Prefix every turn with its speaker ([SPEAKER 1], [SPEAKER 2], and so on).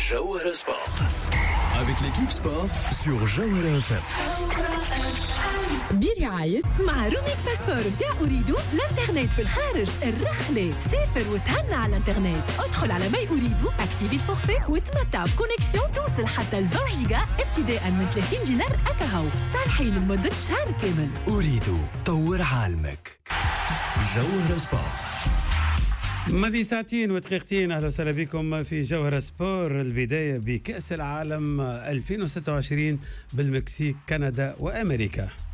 [SPEAKER 1] Jawhara Sport. Avec l'équipe sport sur Jawhara FM.
[SPEAKER 2] برعاية
[SPEAKER 3] مع روميك باسبور بتاع أريدو الانترنت في الخارج الرحلة سافر وتهنى على الانترنت. ادخل على ماي أريدو اكتيفي الفورفي وتمتع بكونكسيون توصل حتى 20 جيجا ابتداء من 30 دينار أكاهو صالحين لمدة شهر كامل.
[SPEAKER 1] أريدو طور عالمك. جوهرة سبورت.
[SPEAKER 4] ماضي ساعتين ودقيقتين. أهلا وسهلا بكم في جوهرة سبور. البداية بكأس العالم 2026 بالمكسيك كندا وأمريكا.